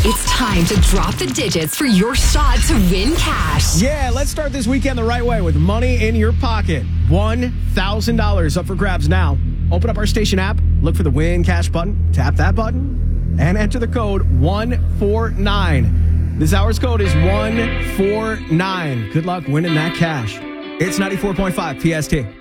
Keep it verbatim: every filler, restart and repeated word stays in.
It's time to drop the digits for your shot to win cash. Yeah, let's start this weekend the right way with money in your pocket. one thousand dollars up for grabs now. Open up our station app, look for the Win Cash button, tap that button, and enter the code one four nine. This hour's code is one four nine. Good luck winning that cash. It's ninety-four point five P S T.